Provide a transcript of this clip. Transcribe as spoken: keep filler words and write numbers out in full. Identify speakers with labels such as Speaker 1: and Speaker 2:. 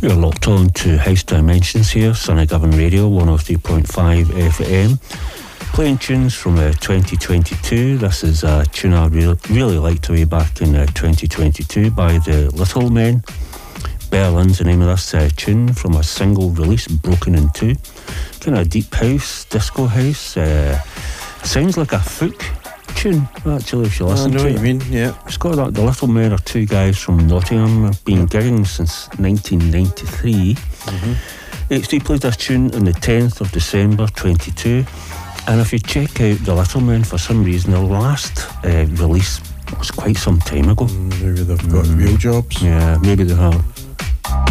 Speaker 1: You're locked on to House Dimensions here, Sunny Govan Radio, one oh three point five F M. Playing tunes from uh, twenty twenty-two. This is a tune I re- really liked way back in uh, twenty twenty-two by the Little Men. Berlin's the name of this uh, tune from a single release, Broken in Two. Kind of deep house, disco house. Uh, sounds like a folk tune, actually, if you listen
Speaker 2: to it. I know what you mean, yeah.
Speaker 1: It's got that. The Little Men are two guys from Nottingham. Have been gigging since nineteen ninety-three. Mm-hmm. H D played this tune on the tenth of December twenty-two. And if you check out the Little Men, for some reason, their last uh, release was quite some time ago.
Speaker 2: Mm, maybe they've got mm. real jobs.
Speaker 1: Yeah, maybe they have.